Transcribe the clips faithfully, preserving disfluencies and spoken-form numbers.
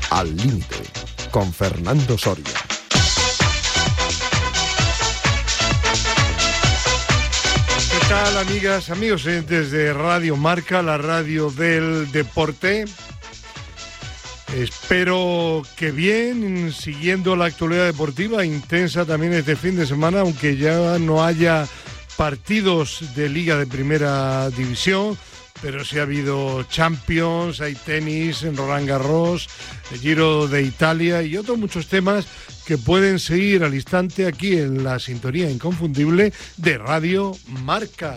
Al Límite, con Fernando Soria. ¿Qué tal, amigas, amigos oyentes de Radio Marca, la radio del deporte? Espero que bien, siguiendo la actualidad deportiva, intensa también este fin de semana, aunque ya no haya partidos de Liga de Primera División, pero sí ha habido Champions, hay tenis en Roland Garros, el Giro de Italia y otros muchos temas que pueden seguir al instante aquí en la sintonía inconfundible de Radio Marca.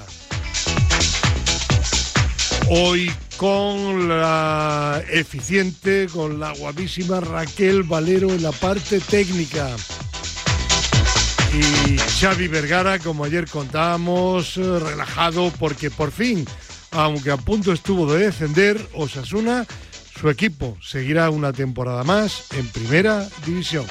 Hoy con la eficiente, con la guapísima Raquel Valero en la parte técnica. Y Xavi Vergara, como ayer contábamos, relajado porque por fin, aunque a punto estuvo de descender, Osasuna, su equipo seguirá una temporada más en Primera División.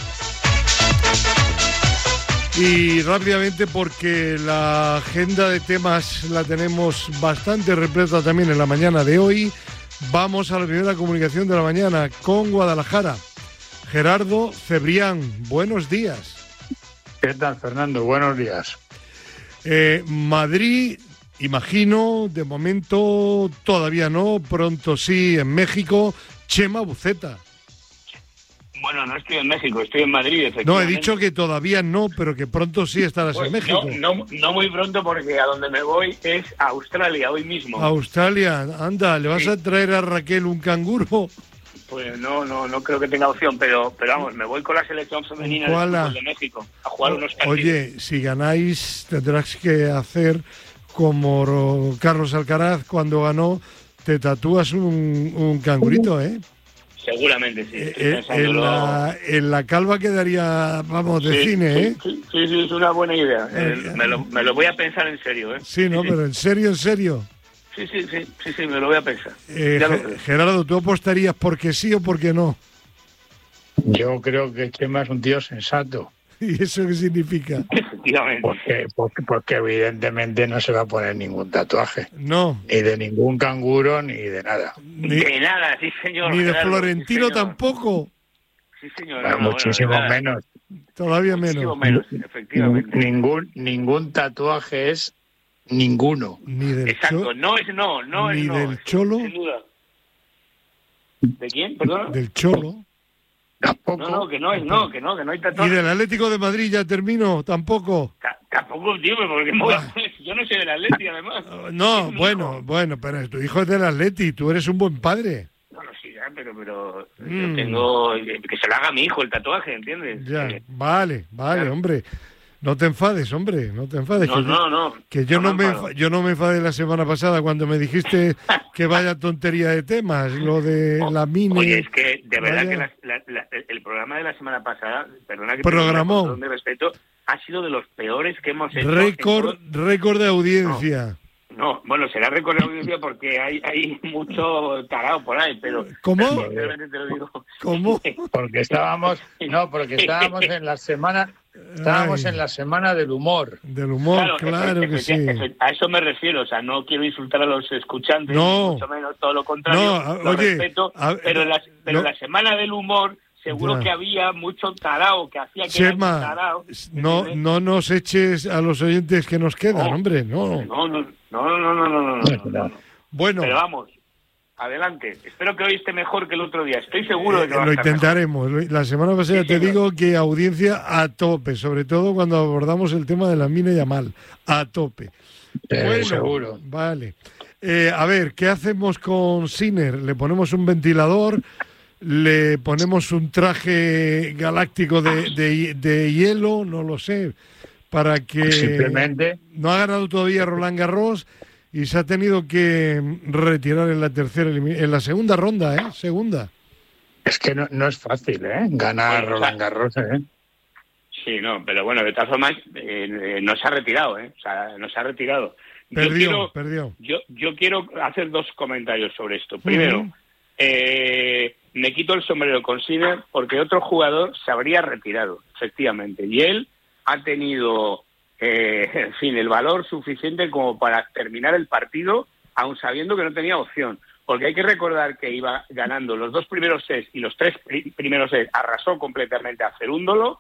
Y rápidamente, porque la agenda de temas la tenemos bastante repleta también en la mañana de hoy, vamos a la primera comunicación de la mañana con Guadalajara. Gerardo Cebrián, buenos días. ¿Qué tal, Fernando? Buenos días. Eh, Madrid, imagino, de momento todavía no, pronto sí en México. Chema Buceta. Bueno, no estoy en México, estoy en Madrid, efectivamente. No, he dicho que todavía no, pero que pronto sí estarás pues en México. No, no, no muy pronto, porque a donde me voy es a Australia, hoy mismo. Australia, anda, ¿le vas sí. a traer a Raquel un canguro? Pues no, no, no creo que tenga opción, pero, pero vamos, me voy con la selección femenina de fútbol de México a jugar unos partidos. Oye, si ganáis tendrás que hacer como Carlos Alcaraz cuando ganó, te tatúas un, un cangurito, ¿eh? Seguramente, sí. Eh, en, la, en la calva quedaría, vamos, de sí, cine, sí, ¿eh? Sí, sí, sí, es una buena idea. Eh, eh, me, lo, me lo voy a pensar en serio, ¿eh? Sí, no, sí, pero en serio, en serio. Sí, sí, sí, sí, sí, me lo voy a pensar. Eh, Ge- Gerardo, ¿tú apostarías porque sí o porque no? Yo creo que Chema es un tío sensato. ¿Y eso qué significa? Efectivamente. Porque, porque, porque evidentemente no se va a poner ningún tatuaje. No. Ni de ningún canguro, ni de nada. Ni, de nada, sí, señor. Ni de Gerardo, Florentino sí, señor. tampoco. Sí, señor. Bueno, No, muchísimo bueno, menos. Todavía muchísimo menos. menos, efectivamente. Ningún, ningún tatuaje es ninguno. Ni del Exacto, cho- no es no, no ni es no. del Cholo. Sin duda. ¿De quién? Perdón. Del Cholo. Tampoco. No, no, que no es no, que no, que no hay Y tatuaje. del Atlético de Madrid, ya termino, tampoco. Ta- Tampoco, tío, porque me voy a- yo no soy del Atleti, además. No, Es mi bueno, hijo. bueno, pero tu hijo es del Atleti y tú eres un buen padre. No, no, sí, ya, pero, pero Mm. yo tengo... Que se lo haga a mi hijo el tatuaje, ¿entiendes? Ya, Que- vale, vale, claro. hombre. No te enfades, hombre, no te enfades. No, que, no, no. que yo no, No me me enfado. enfa- yo no me enfadé la semana pasada cuando me dijiste que vaya tontería de temas, lo de la mini. Oye, es que de verdad vaya- que la- la- la- el programa de la semana pasada, perdona que Programón. te diga con todo mi respeto, ha sido de los peores que hemos hecho. en Récord, todo- récord de audiencia. No, bueno, será récord de audiencia porque hay, hay mucho tarado por ahí, pero... ¿Cómo? Sinceramente te lo digo. ¿Cómo? Porque estábamos, no, porque estábamos en la semana, estábamos Ay. en la semana del humor. Del humor, claro, efe- que sí. efe- efe- a eso me refiero, o sea, no quiero insultar a los escuchantes, No. mucho menos, todo lo contrario, No, a- lo oye, respeto, a- pero, la, pero no. la semana del humor seguro Ya. que había mucho tarao, que hacía que Chema, era un tarao. no, ¿entiendes? no nos eches a los oyentes que nos quedan, No. hombre, no. No, no, no, no, no, no, no, no, no, no, no. Bueno, Pero vamos, adelante. Espero que hoy esté mejor que el otro día. Estoy seguro de que eh, va a lo estar mejor. intentaremos. Lo- La semana pasada Sí, te señor. digo que audiencia a tope, sobre todo cuando abordamos el tema de la mina Yamal, a tope. Eh, Bueno, seguro. Vale. Eh, a ver, ¿qué hacemos con Sinner? ¿Le ponemos un ventilador? ¿Le ponemos un traje galáctico de, de- de hielo? No lo sé. Para que Simplemente, no ha ganado todavía Roland Garros y se ha tenido que retirar en la tercera elimi- en la segunda ronda, ¿eh? Segunda. es que no, no es fácil, ¿eh? Ganar Bueno, o sea, Roland Garros, ¿eh? Sí, no, pero bueno, de todas formas, eh, eh, no se ha retirado, ¿eh? O sea, no se ha retirado. Yo Perdió, quiero- perdió. Yo, yo quiero hacer dos comentarios sobre esto. Primero, Ujú. eh, me quito el sombrero con Sinner porque otro jugador se habría retirado, efectivamente. Y él ha tenido, eh, en fin, el valor suficiente como para terminar el partido, aun sabiendo que no tenía opción. porque hay que recordar que iba ganando los dos primeros sets y los tres pri- primeros sets arrasó completamente a Cerúndolo.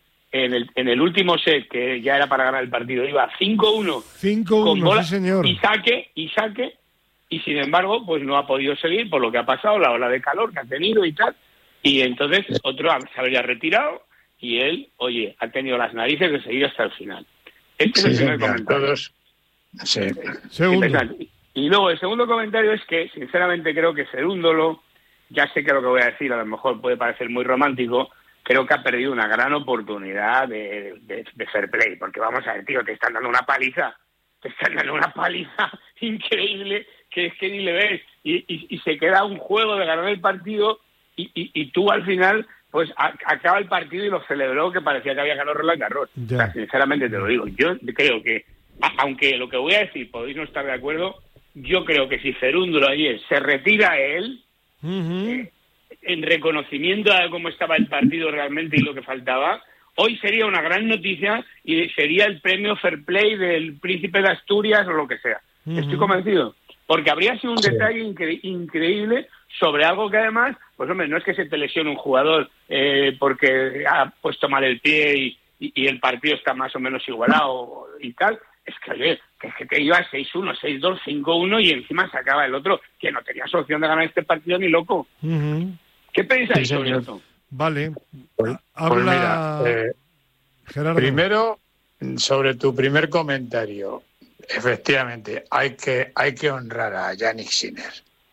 En el, en el último set, que ya era para ganar el partido, iba cinco uno cinco uno, sí señor. Y saque, y saque, y sin embargo, pues no ha podido seguir por lo que ha pasado, la ola de calor que ha tenido y tal. Y entonces otro se habría retirado y él, oye, ha tenido las narices de seguir hasta el final. Este Sí, es el primer señor, comentario. todos. Sí. Segundo. Y luego el segundo comentario es que, sinceramente, creo que Cerúndolo, ya sé que lo que voy a decir a lo mejor puede parecer muy romántico, creo que ha perdido una gran oportunidad de, de, de fair play, porque vamos a ver, tío, te están dando una paliza, te están dando una paliza increíble que es que ni le ves, y, y, y se queda un juego de ganar el partido y, y, y tú al final pues a, acaba el partido y lo celebró que parecía que había ganado Roland Garros. O sea, sinceramente te lo digo, yo creo que, a, aunque lo que voy a decir podéis no estar de acuerdo, yo creo que si Cerúndolo ayer se retira él, uh-huh. eh, en reconocimiento a cómo estaba el partido realmente y lo que faltaba, hoy sería una gran noticia y sería el premio Fair Play del Príncipe de Asturias o lo que sea. Uh-huh. Estoy convencido. Porque habría sido un sí. detalle incre- increíble sobre algo que además, pues hombre, no es que se te lesione un jugador eh, porque ha puesto mal el pie y, y, y el partido está más o menos igualado y tal. Es que, oye, que, que te iba seis uno, seis dos, cinco uno y encima sacaba el otro, que no tenías opción de ganar este partido ni loco. Uh-huh. ¿Qué pensáis sí, sobre esto? Vale. Pues, Habla... pues mira, eh, Gerardo. Primero, sobre tu primer comentario, efectivamente, hay que, hay que honrar a Jannik Sinner.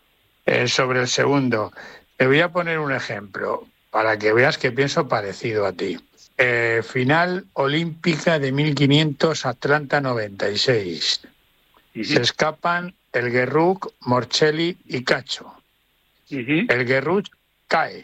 Eh, sobre el segundo, te voy a poner un ejemplo para que veas que pienso parecido a ti. Eh, final olímpica de mil quinientos, Atlanta noventa y seis. Uh-huh. Se escapan el Guerruc, Morcelli y Cacho. Uh-huh. El Guerruc cae.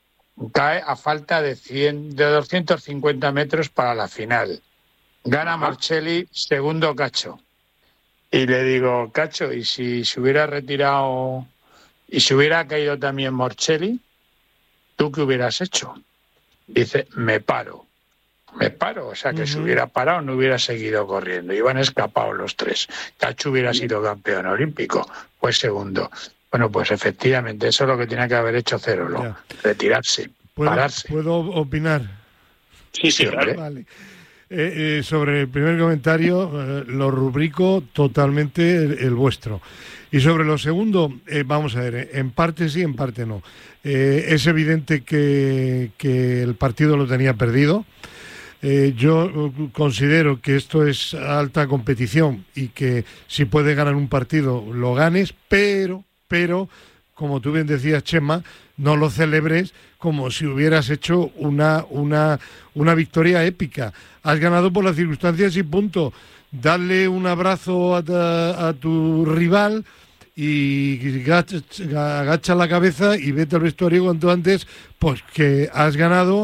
Cae a falta de, cien, de doscientos cincuenta metros para la final. Gana uh-huh. Morcelli, segundo Cacho. Y le digo, Cacho, ¿y si se hubiera retirado y si hubiera caído también Morcelli? ¿Tú qué hubieras hecho? Dice, me paro. Me paro. O sea, que uh-huh. si hubiera parado no hubiera seguido corriendo. Iban escapados los tres. Cacho hubiera sido campeón olímpico. Pues segundo. Bueno, pues efectivamente, eso es lo que tiene que haber hecho Cerúndolo. Yeah. Retirarse, ¿Puedo, pararse. ¿Puedo opinar? Sí, sí, claro. Vale. Eh, eh, sobre el primer comentario, eh, lo rubrico totalmente el, el vuestro. Y sobre lo segundo, eh, vamos a ver, eh, en parte sí, en parte no. Eh, es evidente que, que el partido lo tenía perdido. Eh, yo considero que esto es alta competición y que si puedes ganar un partido, lo ganes, pero, pero, como tú bien decías, Chema, no lo celebres como si hubieras hecho una, una, una victoria épica. Has ganado por las circunstancias y punto. Dale un abrazo a, ta, a tu rival y agacha, agacha la cabeza y vete al vestuario cuanto antes, pues que has ganado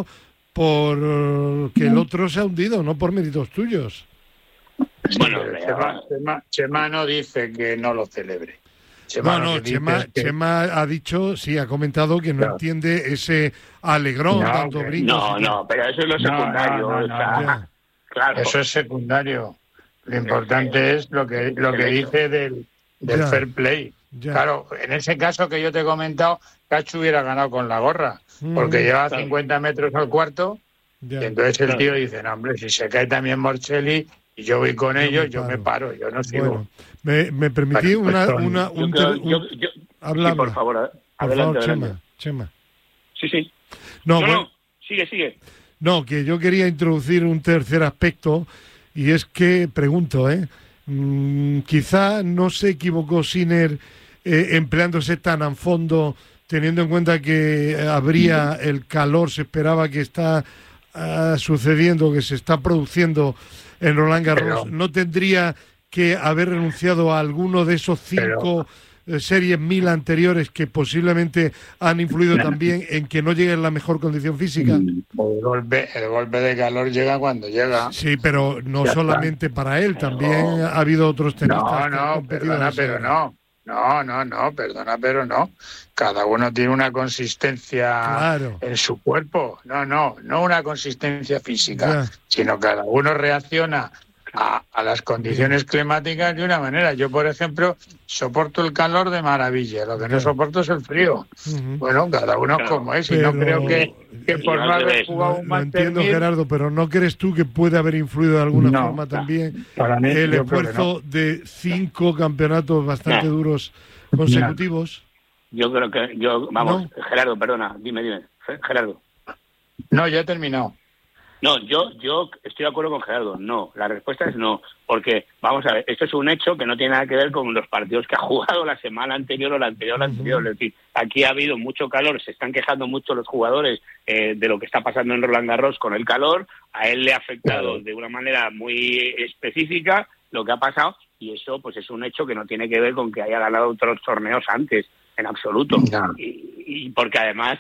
por que el otro se ha hundido, no por méritos tuyos. Bueno, Chema, Chema, Chema no dice que no lo celebre. Chema no, no, Chema, que... Chema ha dicho, sí, ha comentado que no claro. entiende ese alegrón, no, tanto okay. brincos. No, no, pero eso es lo secundario. No, no, no, no. Claro. Eso es secundario. Lo importante es lo que lo que dice del, del ya, fair play. Ya. Claro, en ese caso que yo te he comentado, Cacho hubiera ganado con la gorra, porque mm, lleva claro. cincuenta metros al cuarto, ya. y entonces el tío dice, no, hombre, si se cae también Morcelli y yo voy con yo ellos, me yo me paro, yo no sigo. Bueno, me, me permití vale, una... Pues, una un, yo, un, yo, yo, habla, sí, por favor, por adelante, favor adelante. Chema, Chema. Sí, sí. No, no, bueno, no, sigue, sigue. No, que yo quería introducir un tercer aspecto, y es que, pregunto, ¿eh? Mm, quizá no se equivocó Sinner eh, empleándose tan a fondo, teniendo en cuenta que habría el calor, se esperaba que está uh, sucediendo, que se está produciendo en Roland Garros. Pero, ¿no tendría que haber renunciado a alguno de esos cinco pero, eh, series mil anteriores que posiblemente han influido no, también en que no llegue en la mejor condición física? El golpe, el golpe de calor llega cuando llega. Sí, pero no ya solamente está. Para él, también no. ha habido otros tenistas. No, que no, han competido perdona, pero no. No, no, no, perdona, pero no. Cada uno tiene una consistencia claro. en su cuerpo. No, no, no una consistencia física, ya. sino cada uno reacciona a, a las condiciones climáticas de una manera. Yo, por ejemplo, soporto el calor de maravilla, lo que no soporto es el frío. Uh-huh. Bueno, cada uno claro, como es, y no creo que, que por no haber jugado no, un no entiendo, mil... Gerardo, pero ¿no crees tú que puede haber influido de alguna no, forma también para mí, el esfuerzo no. de cinco campeonatos bastante no. duros consecutivos? No. Yo creo que, yo vamos, ¿no? Gerardo, perdona, dime, dime, Gerardo. No, ya he terminado. No, yo yo estoy de acuerdo con Gerardo, no, la respuesta es no, porque, vamos a ver, esto es un hecho que no tiene nada que ver con los partidos que ha jugado la semana anterior o la anterior o la anterior, uh-huh. Es decir, aquí ha habido mucho calor, se están quejando mucho los jugadores eh, de lo que está pasando en Roland Garros con el calor, a él le ha afectado uh-huh. de una manera muy específica lo que ha pasado, y eso pues es un hecho que no tiene que ver con que haya ganado otros torneos antes, en absoluto, uh-huh. y, y porque además...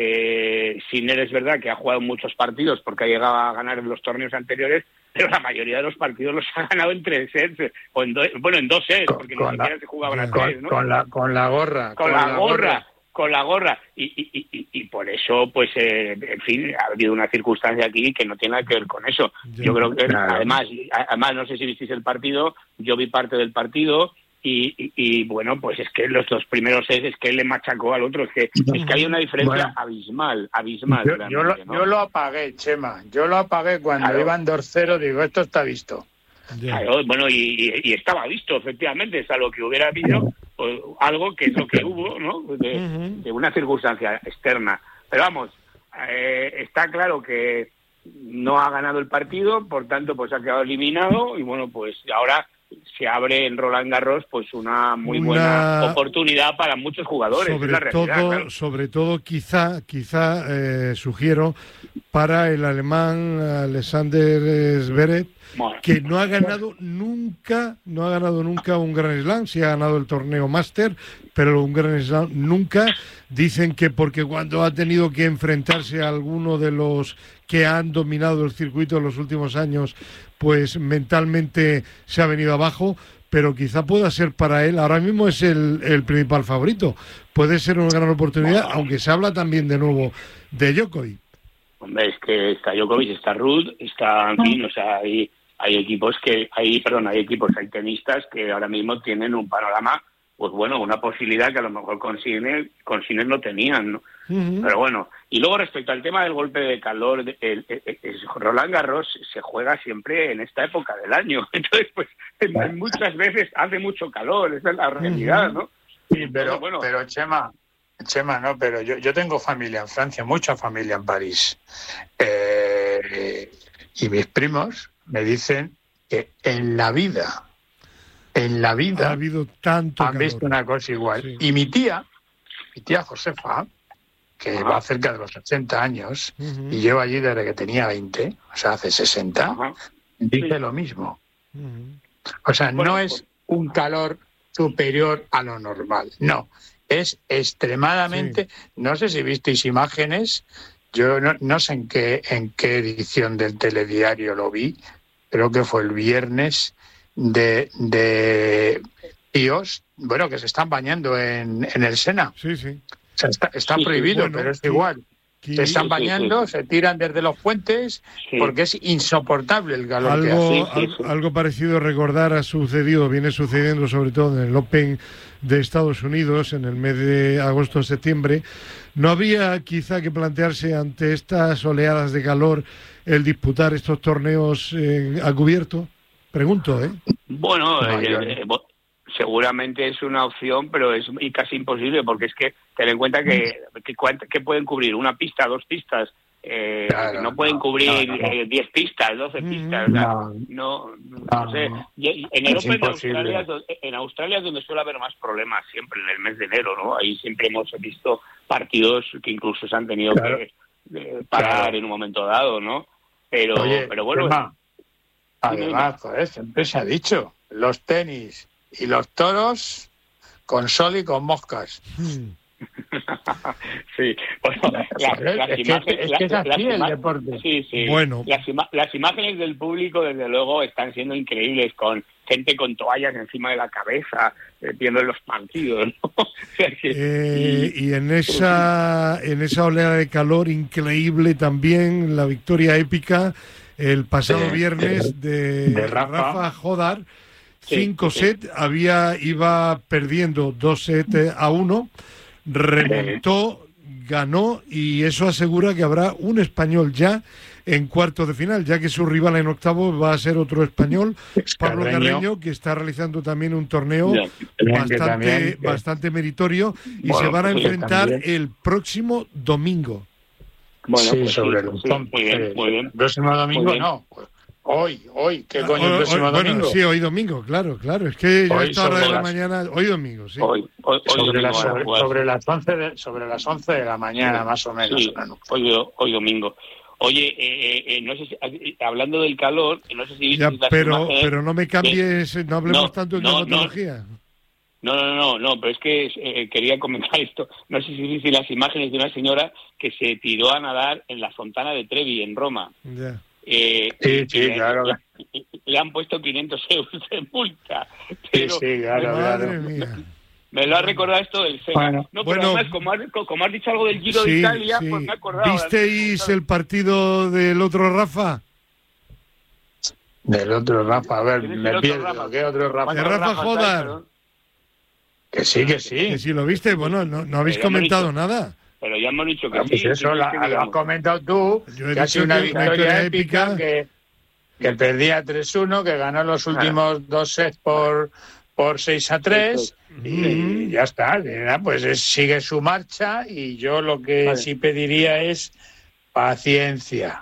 Eh, Sinner es verdad que ha jugado muchos partidos porque ha llegado a ganar en los torneos anteriores, pero la mayoría de los partidos los ha ganado en tres sets, o en do, bueno, en dos sets, porque con ni la, siquiera se jugaban a tres, ¿no? Con la, con la gorra. Con, con la, la gorra, gorra, con la gorra. Y, y, y, y por eso, pues, eh, en fin, ha habido una circunstancia aquí que no tiene nada que ver con eso. Yo creo que, claro. además, además, no sé si visteis el partido, yo vi parte del partido, Y, y, y bueno, pues es que los dos primeros sets es que él le machacó al otro, es que es que hay una diferencia bueno, abismal, abismal. Yo, yo, lo, ¿no? yo lo apagué, Chema, yo lo apagué cuando claro. iban dos cero, digo, esto está visto. Claro, bueno, y, y, y estaba visto, efectivamente, es algo que hubiera habido, pues, algo que es lo que hubo, ¿no? De, uh-huh. de una circunstancia externa. Pero vamos, eh, está claro que no ha ganado el partido, por tanto, pues ha quedado eliminado, y bueno, pues ahora... se abre en Roland Garros pues una muy una... buena oportunidad para muchos jugadores. Sobre es la realidad, todo, claro. sobre todo quizá, quizá eh, sugiero para el alemán Alexander Zverev, bueno. que no ha ganado nunca, no ha ganado nunca un Grand Slam, sí ha ganado el torneo Master, pero un Grand Slam nunca. Dicen que porque cuando ha tenido que enfrentarse a alguno de los que han dominado el circuito en los últimos años, pues mentalmente se ha venido abajo, pero quizá pueda ser para él, ahora mismo es el, el principal favorito, puede ser una gran oportunidad, bueno. aunque se habla también de nuevo de Djokovic. Hombre, es que está Djokovic, está Ruud, está, en fin, o sea, hay, hay equipos que, hay, perdón, hay equipos, hay tenistas que ahora mismo tienen un panorama, pues bueno, una posibilidad que a lo mejor con Sinner, con Sinner no tenían, ¿no? Uh-huh. Pero bueno, y luego respecto al tema del golpe de calor, el, el, el, el Roland Garros se juega siempre en esta época del año, entonces pues muchas veces hace mucho calor, esa es la realidad, ¿no? Sí, pero, bueno. pero Chema, Chema, no, pero yo, yo tengo familia en Francia, mucha familia en París, eh, y mis primos me dicen que en la vida, en la vida ha habido tanto han calor. visto una cosa igual. Sí. Y mi tía, mi tía Josefa, que Ajá. va cerca de los ochenta años, uh-huh. y llevo allí desde que tenía veinte, o sea, hace sesenta, Ajá. dice sí. lo mismo. Uh-huh. O sea, bueno, no es un calor superior a lo normal, no, es extremadamente, sí. no sé si visteis imágenes, yo no, no sé en qué, en qué edición del telediario lo vi, creo que fue el viernes, de, de tíos, bueno, que se están bañando en, en el Sena. Sí, sí. O sea, está, está sí, prohibido, bueno, pero es igual. Sí, se están bañando, sí, sí, sí. se tiran desde los puentes, sí. porque es insoportable el calor algo, que hace. Sí, sí, sí. Algo parecido recordar ha sucedido, viene sucediendo sobre todo en el Open de Estados Unidos en el mes de agosto-septiembre. ¿No había quizá que plantearse ante estas oleadas de calor el disputar estos torneos eh, a cubierto? Pregunto, ¿eh? Bueno, no, eh, eh, seguramente es una opción, pero es y casi imposible, porque es que ten en cuenta que, que, que pueden cubrir una pista, dos pistas, eh, claro, no pueden no, cubrir no, no. Eh, diez pistas, doce pistas, no, no, no, no sé. Y, en el Open de Australia, en Australia es donde suele haber más problemas siempre, en el mes de enero, ¿no? Ahí siempre hemos visto partidos que incluso se han tenido claro. que eh, parar claro. en un momento dado, ¿no? Pero, Oye, pero bueno. Emma, además, joder, siempre se ha dicho, los tenis y los toros con sol y con moscas. Sí, bueno, las, las es imágenes, que, es que es así las, el las deporte. Sí, sí. Bueno. Las, ima las imágenes del público, desde luego, están siendo increíbles, con gente con toallas encima de la cabeza, eh, viendo los partidos, ¿no? O sea que, eh, y, y en esa en esa oleada de calor increíble también la victoria épica el pasado de, viernes de, de Rafa, Rafa Jodar, cinco sí, sets, había iba perdiendo dos sets a uno, remontó, ganó y eso asegura que habrá un español ya en cuartos de final, ya que su rival en octavo va a ser otro español, Pablo Carreño, que está realizando también un torneo Ya. bastante, también, que... bastante meritorio y Bueno, se van a pues enfrentar también. el próximo domingo. Bueno, sí, pues sobre sí, el sí, muy bien, muy bien. El próximo domingo Muy bien. no. Pues hoy, hoy, ¿qué coño el Hoy- próximo hoy- bueno, domingo? sí, hoy domingo, claro, claro. Es que yo a Hoy esta hora de sobre la las- mañana, hoy domingo, sí. Hoy, hoy, hoy sobre, domingo las, van a sobre, jugar. sobre las once de, sobre las once de la mañana, más o menos. Sí, hoy, hoy domingo. Oye, eh, eh, no sé si, eh, hablando del calor, no sé si Ya, viste las pero, imágenes pero no me cambies, no hablemos No, tanto de no, no. climatología. No, no, no, no, pero es que eh, quería comentar esto. No sé si viste las imágenes de una señora que se tiró a nadar en la Fontana de Trevi, en Roma. Ya. Eh, Sí, y sí, le, claro. y- y le han puesto quinientos euros de multa. Sí, Pero sí, claro, Madre claro. mía. me lo ha recordado esto del Sena. Bueno, no, pero bueno, además, como has, como has dicho algo del Giro Sí, de Italia, sí. pues me he acordado. ¿Visteis el partido del otro Rafa? Del otro Rafa, a ver, ¿Quién es el me otro pierdo. Rafa? ¿Qué otro Rafa? De Rafa Rafa, Jodar. perdón. Que sí, que sí. Que si lo viste, bueno, no, no habéis Pero ya hemos comentado dicho- nada. Pero ya hemos dicho que Bueno, pues sí. eso que la- sí, lo has digamos. comentado tú, Yo he que ha dicho sido una que una victoria victoria épica, épica. que, que perdía tres uno, que ganó los últimos dos sets por, por seis a tres y Ujú. ya está. Y nada, pues es- sigue su marcha y yo lo que Vale. sí pediría es paciencia.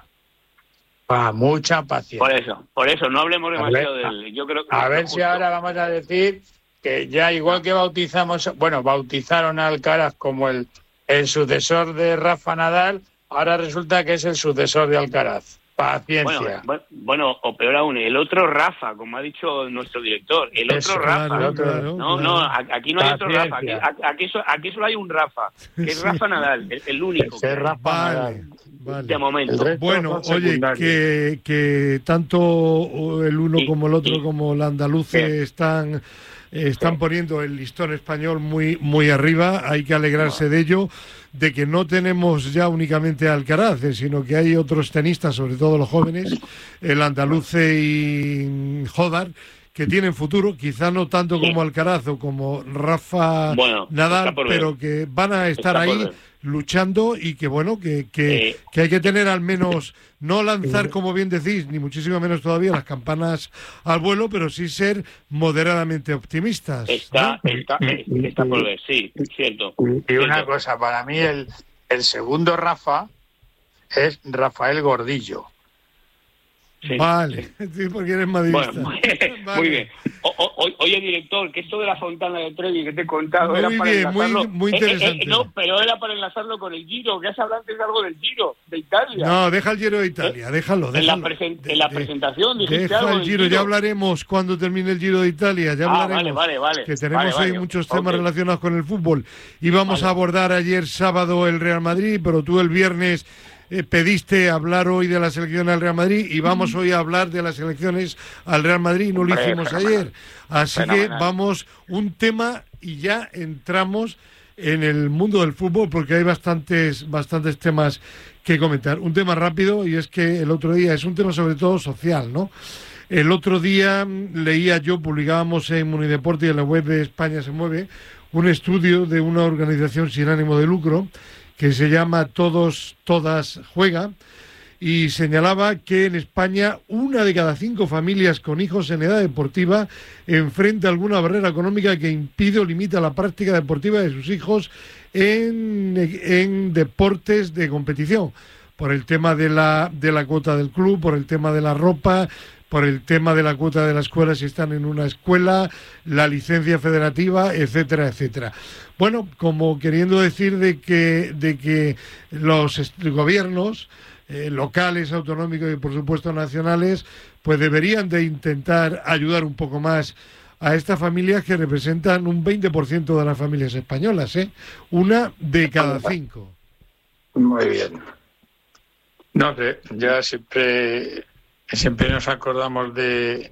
Pa, mucha paciencia. Por eso, por eso, no hablemos ver, demasiado a- del... Yo creo que A es ver justo. si ahora vamos a decir que ya igual que bautizamos, bueno, bautizaron a Alcaraz como el, el sucesor de Rafa Nadal, ahora resulta que es el sucesor de Alcaraz. Paciencia. Bueno, bueno, bueno, o peor aún, el otro Rafa, como ha dicho nuestro director, el Eso, otro Rafa. Claro, otro- claro, No, claro. no, a- aquí no hay otro Rafa, aquí, Paciencia. aquí, so- aquí solo hay un Rafa, que es Sí. Rafa Nadal, el, el único. Ese que hay, Rafa Vale, Nadal. vale. de momento. El resto Bueno, son oye, secundarios. que, que tanto el uno Y- como el otro, y- como el andaluce, Sí. están, eh, están Sí. poniendo el listón español muy, muy arriba. Hay que alegrarse de ello, de que no tenemos ya únicamente a Alcaraz, eh, sino que hay otros tenistas, sobre todo los jóvenes, el andaluce y Jodar, que tienen futuro, quizá no tanto Sí. como Alcaraz o como Rafa Bueno, Nadal, está por ver. pero que van a estar Está por ahí ver. luchando y que bueno, que, que, Eh, que hay que tener al menos, no lanzar, como bien decís, ni muchísimo menos todavía las campanas al vuelo, pero sí ser moderadamente optimistas. Está, ¿no? está, está por ver, sí, cierto. Y una Cierto. cosa, para mí el, el segundo Rafa es Rafael Gordillo. Sí. Vale, sí, porque eres madridista. Bueno, muy, Vale. muy bien. O- o- oye, director, que esto de la Fontana de Trevi que te he contado Muy era para bien, muy- enlazarlo... muy Eh, eh, eh, interesante. no, pero era para enlazarlo con el Giro, que has hablado antes algo del Giro, de Italia. No, deja el Giro de Italia, déjalo, en, la déjalo. presen- De- en la de- presentación dijiste Deja algo el del Giro, Giro. ya hablaremos cuando termine el Giro de Italia, ya Ah, hablaremos. vale, vale, vale. Que tenemos Vale, hoy vale. muchos temas Ok. relacionados con el fútbol. Íbamos Vale. a abordar ayer sábado el Real Madrid, pero tú el viernes eh, pediste hablar hoy de la selección al Real Madrid y vamos hoy a hablar de las elecciones al Real Madrid, no lo Hombre, hicimos fenomenal. ayer. Así Fenomenal. que vamos un tema y ya entramos en el mundo del fútbol porque hay bastantes, bastantes temas que comentar. Un tema rápido y es que el otro día es un tema sobre todo social, ¿no? El otro día mm, leía yo, publicábamos en Munideporte y en la web de España se mueve, un estudio de una organización sin ánimo de lucro que se llama Todos, Todas Juega y señalaba que en España una de cada cinco familias con hijos en edad deportiva enfrenta alguna barrera económica que impide o limita la práctica deportiva de sus hijos en, en deportes de competición, por el tema de la, de la cuota del club, por el tema de la ropa, por el tema de la cuota de la escuela si están en una escuela, la licencia federativa, etcétera, etcétera. Bueno, como queriendo decir de que, de que los est- gobiernos eh, locales, autonómicos y por supuesto nacionales, pues deberían de intentar ayudar un poco más a estas familias que representan un veinte por ciento de las familias españolas, ¿eh? Una de cada cinco. Muy bien. No sé, ya siempre, siempre nos acordamos de,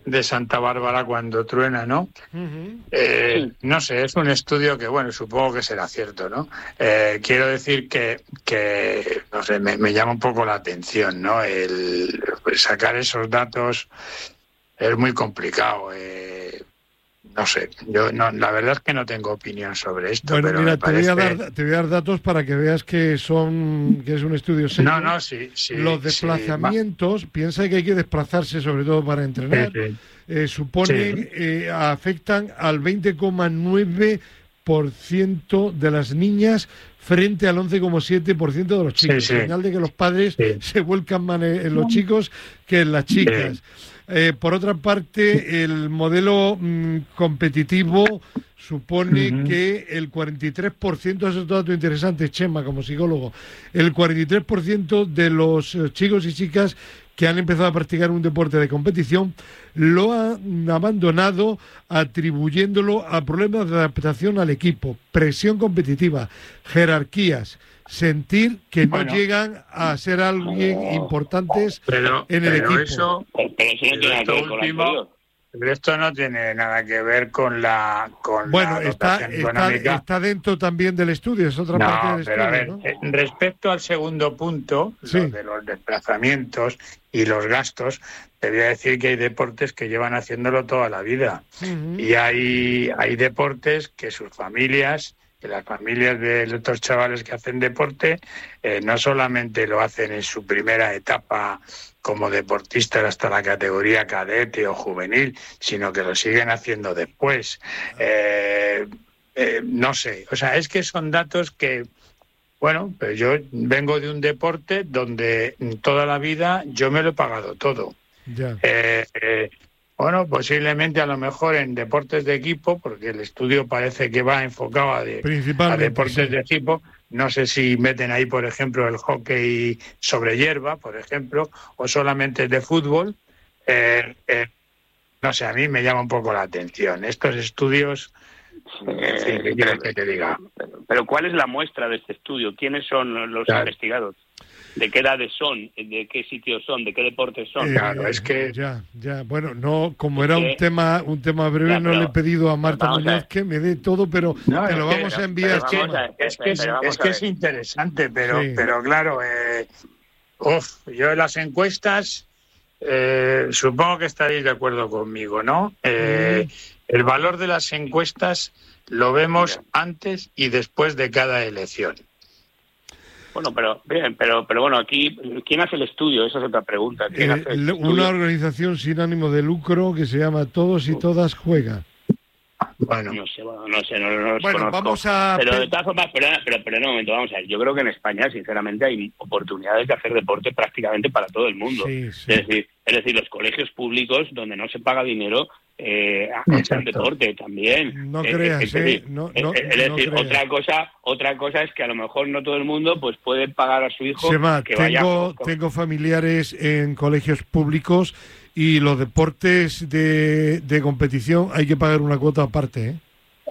de Santa Bárbara cuando truena, ¿no? Uh-huh. Eh, no sé, es un estudio que, bueno, supongo que será cierto, ¿no? Eh, quiero decir que, que no sé, me, me llama un poco la atención, ¿no? El sacar esos datos es muy complicado. Eh, no sé, yo no, la verdad es que no tengo opinión sobre esto. Bueno, pero mira, me te, parece... voy a dar, te voy a dar datos para que veas que son que es un estudio serio. No, no, sí, sí. Los desplazamientos, sí, piensa que hay que desplazarse sobre todo para entrenar, sí, sí. Eh, suponen, sí. eh, afectan al veinte coma nueve por ciento de las niñas frente al once coma siete por ciento de los chicos. Sí, sí. Señal de que los padres sí. se vuelcan más en los chicos que en las chicas. Sí. Eh, por otra parte, el modelo mmm, competitivo supone uh-huh. que el cuarenta y tres por ciento, eso es un dato interesante, Chema, como psicólogo, el cuarenta y tres por ciento de los chicos y chicas que han empezado a practicar un deporte de competición lo han abandonado atribuyéndolo a problemas de adaptación al equipo, presión competitiva, jerarquías, sentir que no bueno, llegan a ser alguien no, importantes pero, en el pero equipo. Eso, pero eso no tiene esto, último, pero esto no tiene nada que ver con la con bueno, la está, está, está dentro también del estudio, es otra no, parte del pero estudio. A ver, ¿no? Respecto al segundo punto, sí. lo de los desplazamientos y los gastos, te voy a decir que hay deportes que llevan haciéndolo toda la vida. Uh-huh. Y hay, hay deportes que sus familias... que las familias de estos chavales que hacen deporte eh, no solamente lo hacen en su primera etapa como deportistas hasta la categoría cadete o juvenil, sino que lo siguen haciendo después. Eh, eh, no sé, o sea, es que son datos que, bueno, pues yo vengo de un deporte donde toda la vida yo me lo he pagado todo. Yeah. Eh, eh, Bueno, posiblemente a lo mejor en deportes de equipo, porque el estudio parece que va enfocado a, de, a deportes sí. de equipo. No sé si meten ahí, por ejemplo, el hockey sobre hierba, por ejemplo, o solamente de fútbol. Eh, eh, no sé, a mí me llama un poco la atención. Estos estudios, en fin, ¿qué quieres que te diga? Pero, pero ¿cuál es la muestra de este estudio? ¿Quiénes son los claro. investigados? ¿De qué edades son? ¿De qué sitios son? ¿De qué deportes son? Eh, claro, es que ya, ya, bueno, no, como era un tema, un tema breve, ya, pero, no le he pedido a Marta Muñoz que me dé todo, pero no, te lo que, vamos a enviar. Es que, a, es que, es, es, que es interesante, pero, sí. pero claro, eh, uf, yo en las encuestas eh, supongo que estaréis de acuerdo conmigo, ¿no? Eh, mm. El valor de las encuestas lo vemos antes y después de cada elección. Bueno, pero bien, pero pero bueno, aquí, ¿quién hace el estudio? Esa es otra pregunta. ¿Quién eh, hace el una organización sin ánimo de lucro que se llama Todos y Todas Juega. Bueno, no sé, bueno, no sé, no, no los bueno, conozco. Vamos a... Pero de todas formas, pero, pero, pero en un momento, vamos a ver, yo creo que en España, sinceramente, hay oportunidades de hacer deporte prácticamente para todo el mundo. Sí, sí. Es decir, es decir, los colegios públicos donde no se paga dinero eh, hacen deporte también. No eh, creas, es decir, eh, no, no, es decir, no creas. otra cosa, otra cosa es que a lo mejor no todo el mundo pues puede pagar a su hijo Sema, que tengo, vaya. Tengo familiares en colegios públicos y los deportes de, de competición hay que pagar una cuota aparte, ¿eh?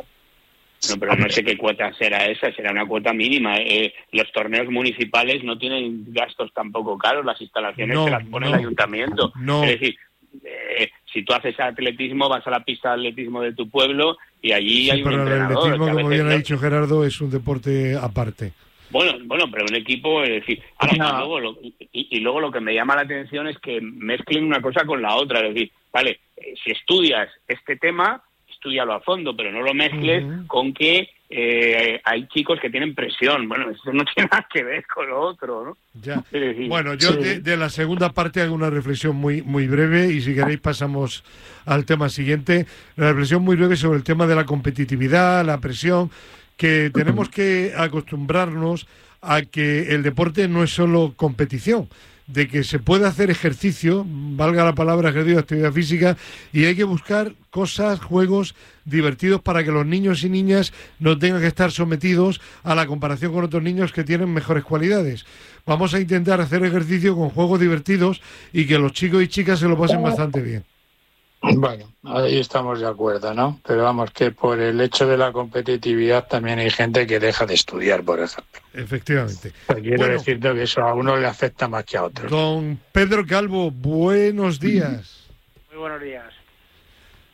No, pero no sé qué cuota será esa, será una cuota mínima. Eh, los torneos municipales no tienen gastos tampoco caros, las instalaciones no, se las pone no, el ayuntamiento. No. Es decir, eh, si tú haces atletismo, vas a la pista de atletismo de tu pueblo y allí sí, hay un pero entrenador. el atletismo, como bien no... ha dicho Gerardo, es un deporte aparte. Bueno, bueno, pero un equipo, es decir, ahora, no. y, luego lo, y, y luego lo que me llama la atención es que mezclen una cosa con la otra. Es decir, vale, eh, si estudias este tema, estudialo a fondo, pero no lo mezcles uh-huh. con que eh, hay chicos que tienen presión. Bueno, eso no tiene nada que ver con lo otro, ¿no? Ya. Decir, bueno, yo sí. de, de la segunda parte hago una reflexión muy muy breve y si queréis pasamos al tema siguiente. La reflexión muy breve sobre el tema de la competitividad, la presión, que tenemos que acostumbrarnos a que el deporte no es solo competición, de que se puede hacer ejercicio, valga la palabra ejercicio, actividad física, y hay que buscar cosas, juegos divertidos para que los niños y niñas no tengan que estar sometidos a la comparación con otros niños que tienen mejores cualidades. Vamos a intentar hacer ejercicio con juegos divertidos y que los chicos y chicas se lo pasen bastante bien. Bueno, ahí estamos de acuerdo, ¿no? Pero vamos, que por el hecho de la competitividad también hay gente que deja de estudiar, por ejemplo. Efectivamente. Pues quiero bueno, decirte que eso a uno le afecta más que a otros. Don Pedro Calvo, buenos días. Muy buenos días.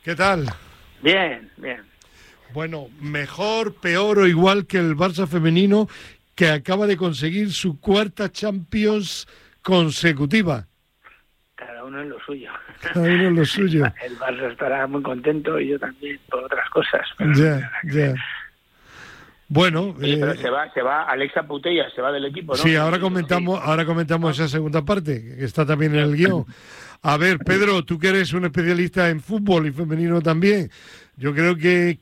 ¿Qué tal? Bien, bien. Bueno, mejor, peor o igual que el Barça femenino, que acaba de conseguir su cuarta Champions consecutiva. Cada uno en lo suyo. Cada uno en lo suyo. El Barça estará muy contento y yo también por otras cosas. Pero ya, ya. Bueno, sí, eh, pero se va, se va Alexa Putellas, se va del equipo, ¿no? Sí, ahora comentamos, sí. ahora comentamos esa segunda parte, que está también en el guión. A ver, Pedro, tú que eres un especialista en fútbol y femenino también, yo creo que,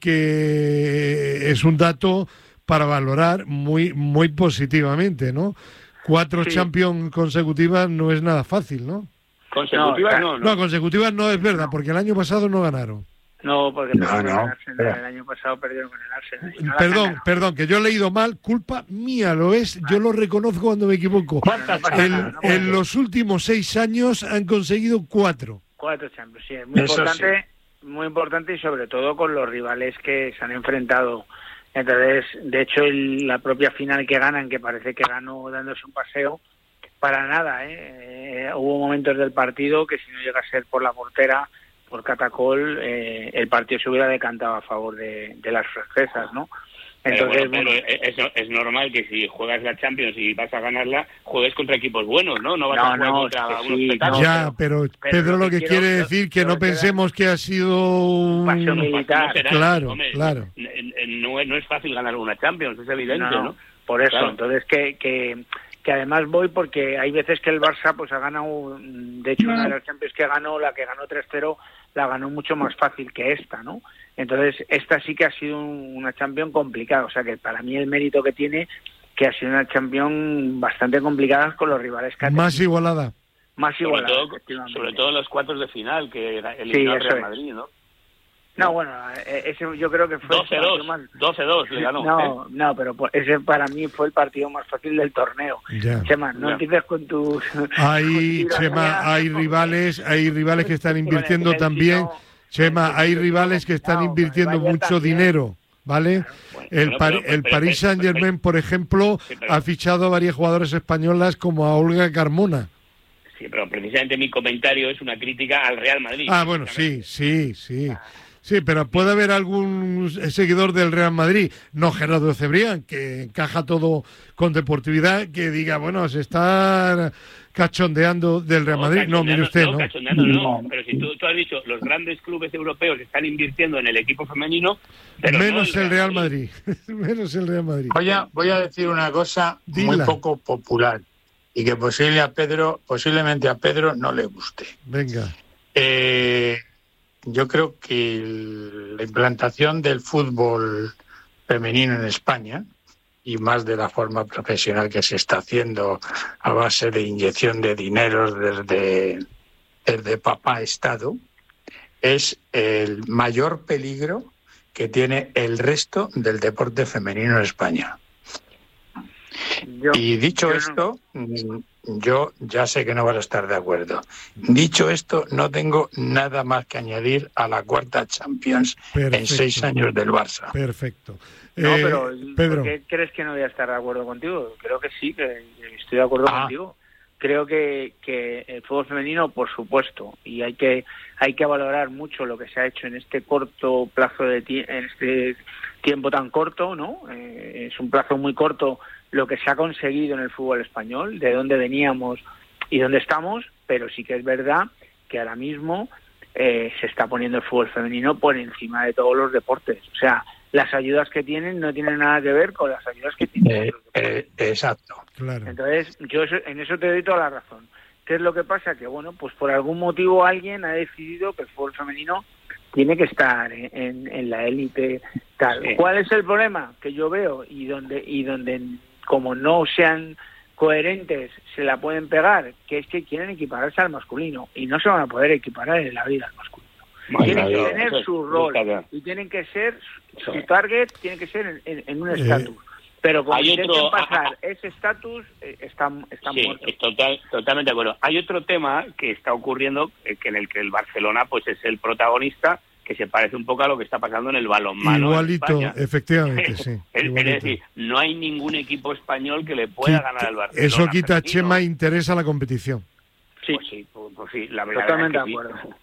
que es un dato para valorar muy, muy positivamente, ¿no? Cuatro Sí. Champions consecutivas no es nada fácil, ¿no? Consecutivas no, No, no. consecutivas no es verdad, porque el año pasado no ganaron. No, porque No, perdieron no, con el Arsenal. espera. El año pasado perdieron con el Arsenal. y no la Perdón, ganaron. perdón, que yo he leído mal, culpa mía, lo es, yo lo reconozco cuando me equivoco. ¿Cuántas pasa En, nada, no pasa en nada. los últimos seis años han conseguido cuatro. Cuatro Champions, sí, es muy Eso importante, muy importante y sobre todo con los rivales que se han enfrentado. Entonces, de hecho, el- la propia final que ganan, que parece que ganó dándose un paseo, para nada, ¿eh? Eh, hubo momentos del partido que si no llega a ser por la portera, por Catacol, eh, el partido se hubiera decantado a favor de, de las francesas, ¿no? Pero, Entonces, bueno, bueno, pero es, es normal que si juegas la Champions y vas a ganarla, juegues contra equipos buenos, ¿no? No vas No, a jugar no, contra es que unos sí, petados. no, ya, pero, pero Pedro lo lo que que quiero- quiere lo- decir que lo no que da- pensemos que ha sido un... paseo militar. No será, Claro, hombre, claro. n- n- No, es- no es fácil ganar una Champions, es evidente, No, ¿no? no, por eso, Claro. entonces que, que, que además voy porque hay veces que el Barça pues ha ganado, de hecho una de las Champions que ganó, la que ganó tres cero, la ganó mucho más fácil que esta, ¿no? Entonces esta sí que ha sido un- una Champions complicada, o sea que para mí el mérito que tiene, que ha sido una Champions bastante complicada con los rivales que ha Más tenido. igualada. más Sobre igualada, todo, efectivamente. sobre todo en los cuartos de final, que Sí, eliminó al eso Real es. Madrid, ¿no? No, bueno, eh, ese yo creo que fue el doce partido dos, más... doce dos le ganó. No, ¿eh? no, pero pues ese para mí fue el partido más fácil del torneo. Ya. Chema, no Ya. empieces con tus... Hay, con tu Chema, ironía. hay rivales, hay rivales que están Con el invirtiendo Chelsea, también. no, Chema, con el hay Chelsea, rivales que están no, con el invirtiendo Bayern mucho también. dinero, ¿vale? Bueno, El, bueno, Par- pero- el pero- Paris pero- Saint-Germain, por ejemplo, Sí, pero- ha fichado a varias jugadoras españolas como a Olga Carmona. Sí, pero precisamente mi comentario es una crítica al Real Madrid. Ah, bueno, sí, sí, sí. Sí, pero puede haber algún seguidor del Real Madrid, no Gerardo Cebrián, que encaja todo con deportividad, que diga, bueno, se está cachondeando del Real Madrid. No, mire usted, no, ¿no? cachondeando no. Pero si tú, tú has dicho, los grandes clubes europeos están invirtiendo en el equipo femenino, pero no Menos el Real Madrid. Menos el Real Madrid. Voy a, voy a decir una cosa Dila. muy poco popular y que posible a Pedro, posiblemente a Pedro no le guste. Venga. Eh, yo creo que el- la implantación del fútbol femenino en España, y más de la forma profesional que se está haciendo a base de inyección de dineros desde, desde papá Estado, es el mayor peligro que tiene el resto del deporte femenino en España. Yo- Y dicho yo no- esto, mm, yo ya sé que no vas a estar de acuerdo. Dicho esto, no tengo nada más que añadir a la cuarta Champions en Perfecto. seis años del Barça. Perfecto. No, Eh, pero Pedro. ¿por qué crees que no voy a estar de acuerdo contigo? Creo que sí, que estoy de acuerdo Ah. contigo. Creo que, que el fútbol femenino, por supuesto, y hay que hay que valorar mucho lo que se ha hecho en este corto plazo de tie- en este tiempo tan corto, ¿no? Eh, es un plazo muy corto lo que se ha conseguido en el fútbol español, de dónde veníamos y dónde estamos, pero sí que es verdad que ahora mismo eh, se está poniendo el fútbol femenino por encima de todos los deportes. O sea, las ayudas que tienen no tienen nada que ver con las ayudas que tienen Eh, otros deportes. eh, exacto. Claro. Entonces, yo eso- en eso te doy toda la razón. ¿Qué es lo que pasa? Que, bueno, pues por algún motivo alguien ha decidido que el fútbol femenino tiene que estar en, en- en la élite tal. Sí. ¿Cuál es el problema que yo veo? Y donde, y donde como no sean coherentes, se la pueden pegar, que es que quieren equipararse al masculino y no se van a poder equiparar en la vida al masculino. Bueno, Tienen que eso- tener eso es- su eso rol está bien. y tienen que ser, Eso su es. target tiene que ser en, en- en un Eh, estatus. Pero como hay intenten otro- pasar ah, ah, ese estatus, eh, están, están Sí, muertos. es total, totalmente de acuerdo. Hay otro tema que está ocurriendo, eh, que en el que el Barcelona pues es el protagonista, que se parece un poco a lo que está pasando en el balonmano Igualito, en España. efectivamente, sí. Es, es igualito. decir, no hay ningún equipo español que le pueda Quita- ganar al Barcelona. Eso quita, femenino. Chema, interés a la competición. Sí, Pues sí, pues, pues sí, la verdad totalmente es de que sí. acuerdo.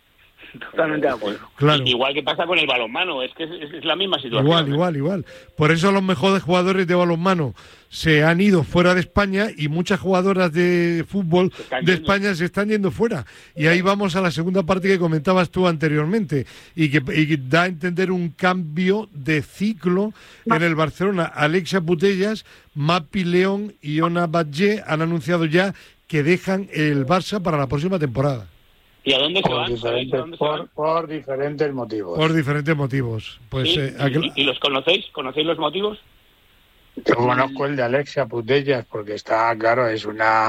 Totalmente de acuerdo. Claro. Igual que pasa con el balonmano, es que es, es la misma situación. Igual, ¿eh? igual, igual. Por eso los mejores jugadores de balonmano se han ido fuera de España y muchas jugadoras de fútbol de España se están yendo fuera. Y ahí vamos a la segunda parte que comentabas tú anteriormente y que, y que da a entender un cambio de ciclo en el Barcelona. Alexia Putellas, Mapi León y Ona Batlle han anunciado ya que dejan el Barça para la próxima temporada. ¿Y a dónde se Por van? diferentes, dónde se por, van? por diferentes motivos. Por diferentes motivos. Pues, ¿Sí? eh, ¿Y, aquel... y los conocéis? ¿Conocéis los motivos? Yo conozco el de Alexia Putellas porque está, claro, es una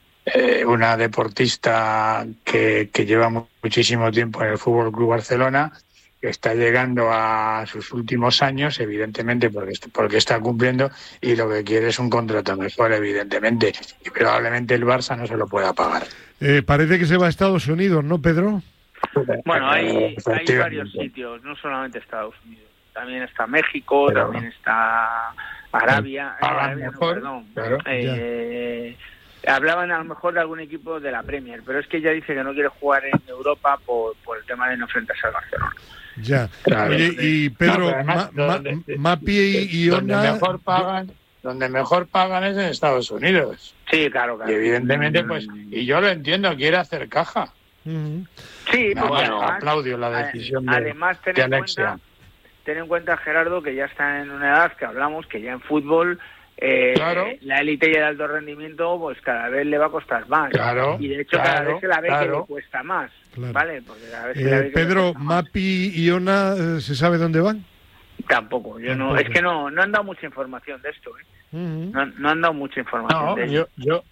eh, una deportista que, que lleva mu- muchísimo tiempo en el Fútbol Club Barcelona, que está llegando a sus últimos años, evidentemente, porque, porque está cumpliendo, y lo que quiere es un contrato mejor, evidentemente, y probablemente el Barça no se lo pueda pagar. Eh, parece que se va a Estados Unidos, ¿no, Pedro? Bueno, hay, hay Efectivamente. varios sitios, no solamente Estados Unidos. También está México, Pero- también está Arabia. Pagan Arabia no, mejor, perdón. claro. Eh, hablaban a lo mejor de algún equipo de la Premier, pero es que ella dice que no quiere jugar en Europa por, por el tema de no enfrentarse al Barcelona. Ya. Claro. Oye, y No, Pedro, pero además, Ma- Ma- donde- Mapi y, y donde Ona... mejor pagan, donde mejor pagan es en Estados Unidos. Sí, claro, claro. Y evidentemente, pues, y yo lo entiendo, quiere hacer caja. Ujú. Sí, No, porque bueno, además, aplaudio la decisión de, además ten de en Alexia. cuenta, ten en cuenta, Gerardo, que ya está en una edad que hablamos, que ya en fútbol eh, Claro. la élite y el alto rendimiento pues cada vez le va a costar más. Claro, Y de hecho cada claro, vez se la ve que claro. le cuesta más. Claro. ¿Vale? Porque cada vez se la Eh, ve que le Pedro, cuesta más. Mapi y Ona, eh, ¿se sabe dónde van? Tampoco, yo no, Tampoco. es que no, no han dado mucha información de esto, ¿eh? Ujú. No, no han dado mucha información No, de yo, yo,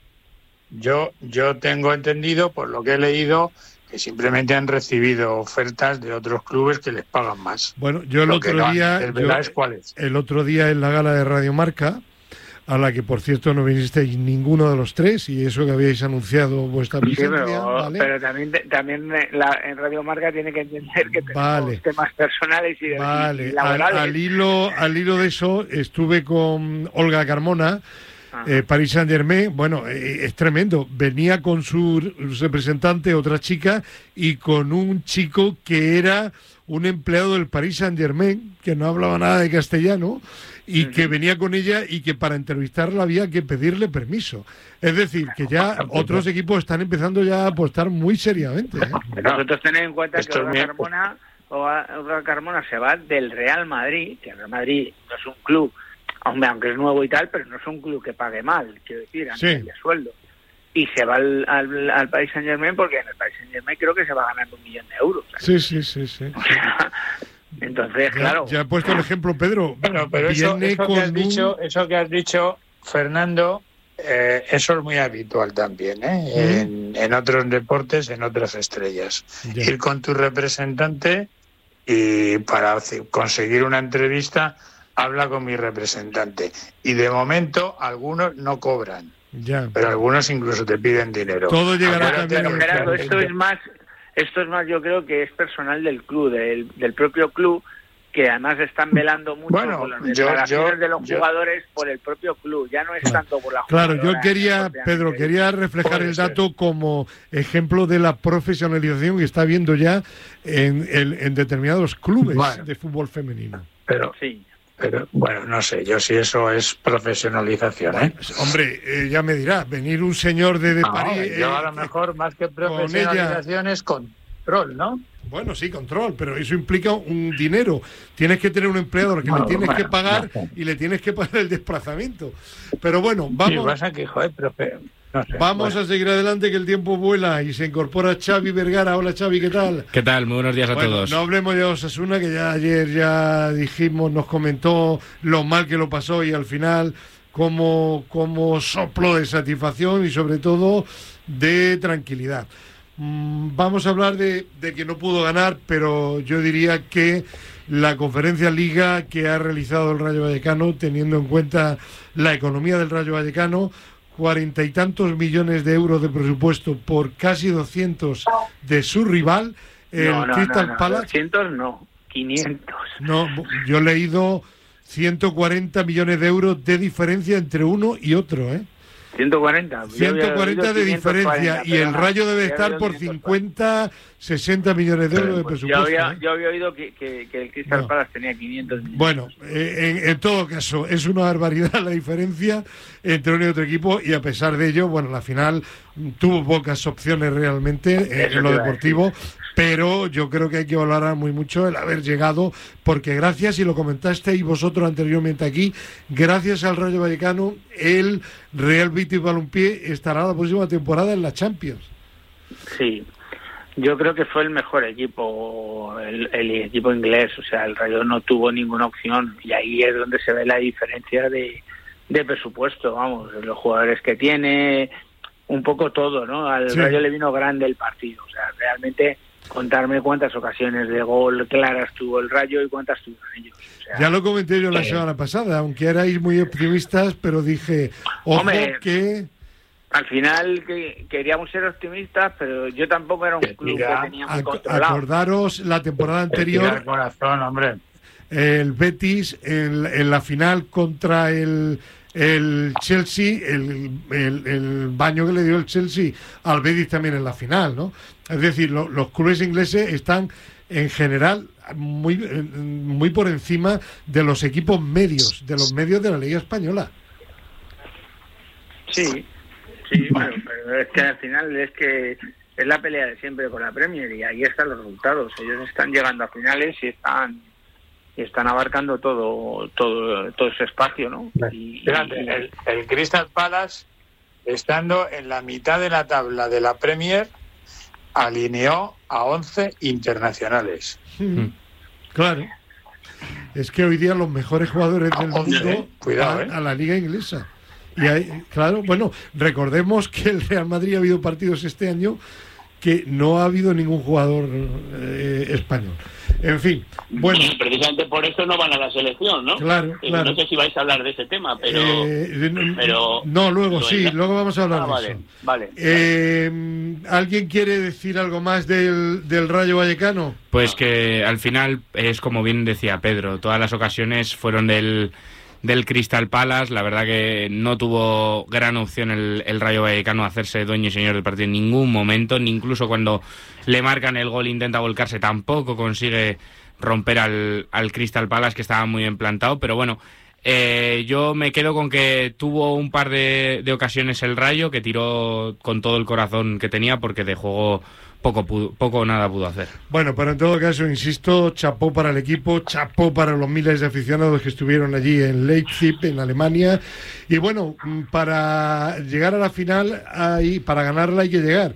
yo, yo tengo entendido, por lo que he leído, que simplemente han recibido ofertas de otros clubes que les pagan más. Bueno, yo el Lo que otro no han día... desvelado yo- es cuál es. el otro día en la gala de Radio Marca, a la que por cierto no vinisteis ninguno de los tres, y eso que habíais anunciado vuestra Sí, presencia, pero, ¿vale? pero también, también eh, la, en Radio Marca tiene que entender que tenemos Vale. temas personales y, de, Vale, y al, laborales. al hilo, al hilo de eso estuve con Olga Carmona, Ajá. eh, Paris Saint Germain. Bueno, eh, es tremendo, venía con su representante, otra chica, y con un chico que era un empleado del Paris Saint Germain, que no hablaba nada de castellano, y que venía con ella y que para entrevistarla había que pedirle permiso. Es decir, que ya otros equipos están empezando ya a apostar muy seriamente, ¿eh? Nosotros tenemos en cuenta Esto que es Olga muy- Carmona, Olga Olga Carmona se va del Real Madrid, que el Real Madrid no es un club, hombre, aunque es nuevo y tal, pero no es un club que pague mal, quiero decir, a Sí. nivel de sueldo. Y se va al, al, al Paris Saint Germain porque en el Paris Saint Germain creo que se va a ganar un millón de euros. Sí, sí, sí, sí. Entonces, Ya, claro. ya he puesto el ejemplo, Pedro. Bueno, pero eso, Viene eso, con que has un- dicho, eso que has dicho, Fernando, eh, eso es muy habitual también, ¿eh? en, en otros deportes, en otras estrellas. Ya. Ir con tu representante y para hacer- conseguir una entrevista, habla con mi representante. Y de momento, algunos no cobran, Ya. pero algunos incluso te piden dinero. Todo llegará Acuérdate también que- al Gerardo, esto es más, esto es más, yo creo que es personal del club, del, del propio club, que además están velando mucho Bueno, por las yo- declaraciones yo- de los yo- jugadores por el propio club, ya no es Claro. tanto por la Claro, jugadora, yo quería, propiamente. Pedro, quería reflejar Puede el ser. dato como ejemplo de la profesionalización que está habiendo ya en, el- en determinados clubes Bueno. de fútbol femenino. Pero, Sí. pero, bueno, no sé, yo si eso es profesionalización, ¿eh? Hombre, eh, ya me dirá, venir un señor de, de No, París... yo eh, a lo mejor más que con ella- profesionalización es control, ¿no? Bueno, sí, control, pero eso implica un dinero. Tienes que tener un empleador que Bueno, le tienes que bueno, pagar no sé. y le tienes que pagar el desplazamiento. Pero bueno, Sí, vamos, pasa que, joder, profe, no sé, vamos bueno. a seguir adelante, que el tiempo vuela y se incorpora Xavi Vergara. Hola, Xavi, ¿qué tal? ¿Qué tal? Muy buenos días a Bueno, todos. no hablemos de Osasuna, que ya ayer ya dijimos, nos comentó lo mal que lo pasó y al final como, como soplo de satisfacción y sobre todo de tranquilidad. Mm, Vamos a hablar de, de que no pudo ganar, pero yo diría que la conferencia liga que ha realizado el Rayo Vallecano, teniendo en cuenta la economía del Rayo Vallecano, cuarenta y tantos millones de euros de presupuesto por casi doscientos de su rival, el no, no, Crystal no, no, Palace. doscientos no, quinientos. No, yo he leído ciento cuarenta millones de euros de diferencia entre uno y otro, ¿eh? ciento cuarenta. ciento cuarenta de diferencia y el Rayo debe estar por cincuenta, sesenta millones de euros de presupuesto. Yo había, ¿eh? yo había oído que, que, que el Crystal no. Palace tenía quinientos millones. Bueno, eh, en, en todo caso, es una barbaridad la diferencia entre uno y otro equipo, y a pesar de ello, bueno, la final tuvo pocas opciones realmente en, en lo deportivo, pero yo creo que hay que valorar muy mucho el haber llegado, porque gracias, y lo comentasteis vosotros anteriormente aquí, gracias al Rayo Vallecano, el Real Betis Balompié estará la próxima temporada en la Champions. Sí, yo creo que fue el mejor equipo, el, el equipo inglés, o sea, el Rayo no tuvo ninguna opción, y ahí es donde se ve la diferencia de, de presupuesto, vamos, los jugadores que tiene, un poco todo, ¿no? Al sí. Rayo le vino grande el partido, o sea, realmente contarme cuántas ocasiones de gol claras tuvo el Rayo y cuántas tuvieron ellos. O sea, ya lo comenté yo la eh, semana pasada, aunque erais muy optimistas, pero dije, ojo, hombre, que... Al final que, queríamos ser optimistas, pero yo tampoco era un club que tenía muy controlado. Acordaros la temporada anterior, el corazón, hombre. El Betis en, en la final contra el... el Chelsea, el, el, el baño que le dio el Chelsea al Betis también en la final, ¿no? Es decir, lo, los clubes ingleses están en general muy, muy por encima de los equipos medios, de los medios de la Liga Española. Sí, sí, bueno, pero es que al final es que es la pelea de siempre con la Premier, y ahí están los resultados. Ellos están llegando a finales y están y están abarcando todo todo todo ese espacio, ¿no? Y, Fíjate, y... El, el Crystal Palace, estando en la mitad de la tabla de la Premier, alineó a once internacionales. Mm. Claro. Es que hoy día los mejores jugadores del mundo eh, Cuidado, van eh. a la liga inglesa. Y hay, claro, bueno, recordemos que el Real Madrid ha habido partidos este año que no ha habido ningún jugador eh, español. En fin, bueno. Precisamente por eso no van a la selección, ¿no? Claro, eh, claro. No sé si vais a hablar de ese tema, pero... Eh, no, pero no, luego sí, venga. luego vamos a hablar ah, de vale, eso. Vale, eh, vale. ¿Alguien quiere decir algo más del, del Rayo Vallecano? Pues que al final es como bien decía Pedro, todas las ocasiones fueron del... del Crystal Palace. La verdad que no tuvo gran opción el, el Rayo Vallecano a hacerse dueño y señor del partido en ningún momento, ni incluso cuando le marcan el gol intenta volcarse, tampoco consigue romper al, al Crystal Palace, que estaba muy bien plantado. Pero bueno, eh, yo me quedo con que tuvo un par de, de ocasiones el Rayo, que tiró con todo el corazón que tenía, porque de juego poco poco o nada pudo hacer. Bueno, pero en todo caso, insisto, chapó para el equipo, chapó para los miles de aficionados que estuvieron allí en Leipzig, en Alemania, y bueno, para llegar a la final, hay, para ganarla hay que llegar,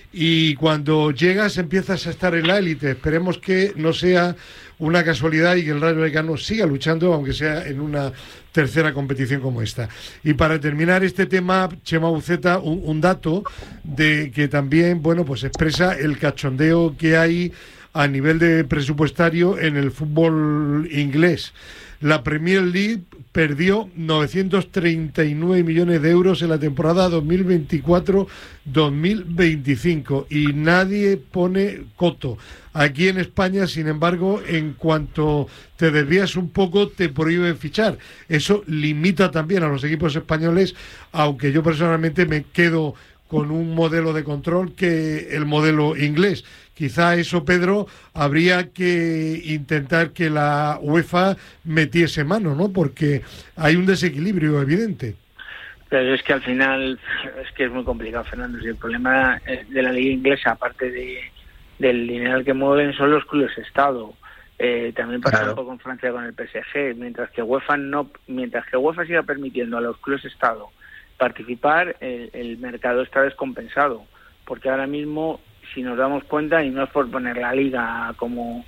y cuando llegas empiezas a estar en la élite. Esperemos que no sea una casualidad y que el Rayo Vallecano siga luchando, aunque sea en una tercera competición como esta. Y para terminar este tema, Chema Buceta, un, un dato de que también, bueno, pues expresa el cachondeo que hay a nivel de presupuestario en el fútbol inglés. La Premier League perdió novecientos treinta y nueve millones de euros en la temporada dos mil veinticuatro dos mil veinticinco y nadie pone coto. Aquí en España, sin embargo, en cuanto te desvías un poco, te prohíben fichar. Eso limita también a los equipos españoles, aunque yo personalmente me quedo con un modelo de control que el modelo inglés. Quizá eso, Pedro, habría que intentar que la UEFA metiese mano, ¿no? Porque hay un desequilibrio evidente. Pero es que al final es que es muy complicado, Fernando. Si el problema de la liga inglesa, aparte de del dinero que mueven, son los clubes Estado. Eh, también pasa claro. un poco en Francia con el P S G, mientras que UEFA no, mientras que UEFA siga permitiendo a los clubes Estado participar, el, el mercado está descompensado, porque ahora mismo, si nos damos cuenta, y no es por poner la liga como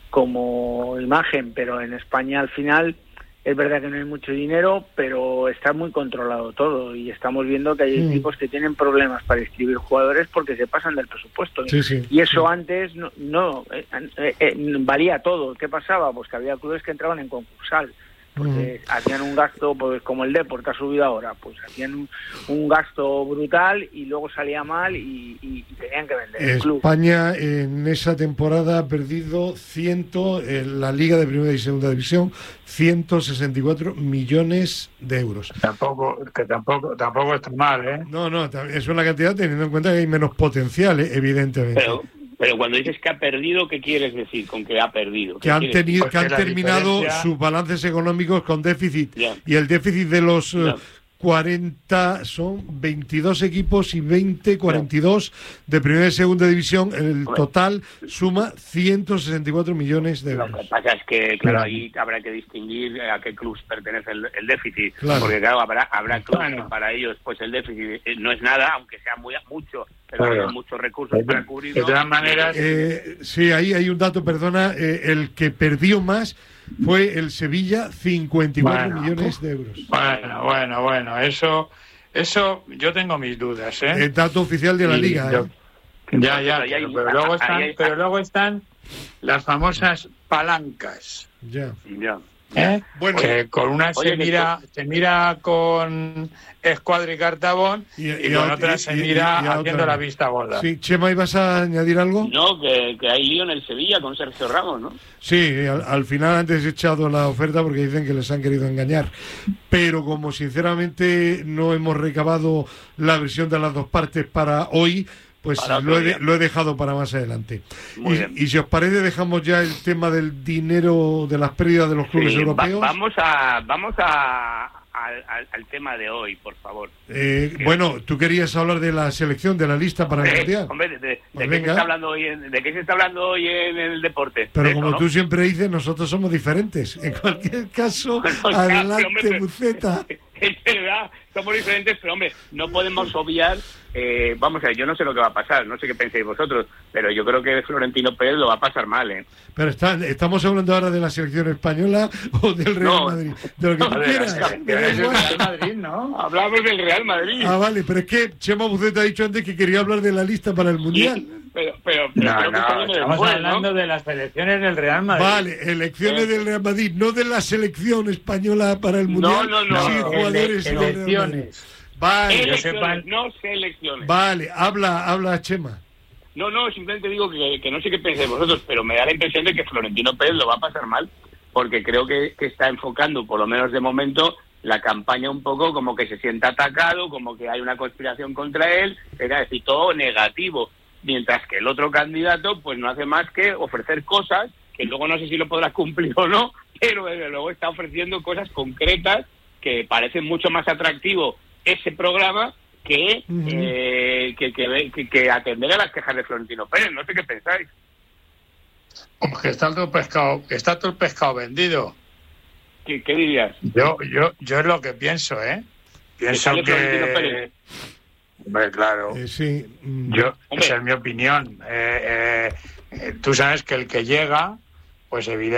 como imagen, pero en España al final es verdad que no hay mucho dinero, pero está muy controlado todo, y estamos viendo que hay mm. equipos que tienen problemas para inscribir jugadores porque se pasan del presupuesto. Sí, sí, y eso sí. antes no, no eh, eh, eh, valía todo. ¿Qué pasaba? Pues que había clubes que entraban en concursal. porque uh-huh. hacían un gasto, pues como el Depor que ha subido ahora, pues hacían un, un gasto brutal y luego salía mal y, y, y tenían que vender el club. España en esa temporada ha perdido ciento en la Liga de Primera y Segunda División ciento sesenta y cuatro millones de euros. Tampoco, que tampoco, tampoco está mal, ¿eh? No, no, es una cantidad teniendo en cuenta que hay menos potencial, ¿eh? Evidentemente. Pero, pero cuando dices que ha perdido, ¿qué quieres decir con que ha perdido? Que han tenido, pues que han que terminado diferencia... sus balances económicos con déficit. Ya. Y el déficit de los Ya. cuarenta son veintidós equipos y veinte, cuarenta y dos de primera y segunda división. El total suma ciento sesenta y cuatro millones de Lo euros. que pasa es que, claro, ahí habrá que distinguir a qué clubs pertenece el, el déficit. Claro. Porque, claro, habrá, habrá clubs Bueno. que para ellos pues el déficit no es nada, aunque sea muy mucho, pero Claro. hay muchos recursos De- para de cubrirlo. todas maneras, Eh, sí, ahí hay un dato, perdona. Eh, el que perdió más fue el Sevilla, cincuenta y cuatro Bueno. millones de euros. Bueno, bueno, bueno, eso, eso yo tengo mis dudas, ¿eh? El dato oficial de la Y liga. yo- ¿eh? Ya, ya, Pero ahí hay- pero luego ahí están, hay- pero luego están las famosas palancas, Ya. Ya. ¿eh? Bueno. Que con una Oye, se que mira, se mira con Escuadra y Cartabón Y- y, y con a- otra y- se y- mira y a haciendo otra. la vista gorda. Sí, Chema, ¿ibas a añadir algo? No, que, que hay lío en el Sevilla con Sergio Ramos, ¿no? Sí, al, al final han desechado la oferta porque dicen que les han querido engañar. Pero como sinceramente no hemos recabado la versión de las dos partes para hoy, pues Para otro lo he, de- día. lo he dejado para más adelante. Muy Y, bien. y si os parece, dejamos ya el tema del dinero, de las pérdidas de los clubes Sí, va- europeos. vamos a vamos a, al, al- al tema de hoy, por favor. Eh, bueno, tú querías hablar de la selección, de la lista para el Eh, Mundial. hombre, de, de- Pues de qué se venga. está hablando hoy en, ¿de qué se está hablando hoy en el deporte? Pero De como eso, ¿no? tú siempre dices, nosotros somos diferentes. En cualquier caso, Bueno, claro, adelante, hombre, Buceta. Es verdad, somos diferentes, pero hombre, no podemos obviar, eh, vamos a ver, yo no sé lo que va a pasar, no sé qué pensáis vosotros, pero yo creo que Florentino Pérez lo va a pasar mal, ¿eh? Pero está, ¿estamos hablando ahora de la selección española o del Real No. Madrid? De lo que tú Joder, quieras. es que Me da es el igual. Real Madrid, ¿no? Hablamos del Real Madrid. Ah, vale, pero es que Chema Buceta ha dicho antes que quería hablar de la lista para el Mundial. Sí, pero, pero, pero No, creo que esto no, viene estamos después, hablando ¿no? de las selecciones del Real Madrid. Vale, elecciones Eh. del Real Madrid, no de la selección española para el Mundial. no, no, sí, no. jugadores del Real Madrid. Elecciones. Vale, yo Elecciones, sepan- no selecciones. vale, habla, habla Chema. No, no, simplemente digo que, que no sé qué pensáis vosotros, pero me da la impresión de que Florentino Pérez lo va a pasar mal, porque creo que, que está enfocando, por lo menos de momento, la campaña un poco como que se sienta atacado, como que hay una conspiración contra él, es decir, todo negativo, mientras que el otro candidato pues no hace más que ofrecer cosas, que luego no sé si lo podrá cumplir o no, pero desde luego está ofreciendo cosas concretas que parecen mucho más atractivo ese programa que, Ujú. eh, que, que, que, que atender a las quejas de Florentino Pérez. No sé qué pensáis. Como que está todo el pescado, que está todo el pescado vendido. ¿Qué, qué dirías? Yo, yo, yo es lo que pienso, ¿eh? Pienso sale Florentino que, Pérez? hombre, claro. Eh, sí. mm, Yo, Hombre. esa es mi opinión. Eh, eh, eh, tú sabes que el que llega, pues evidentemente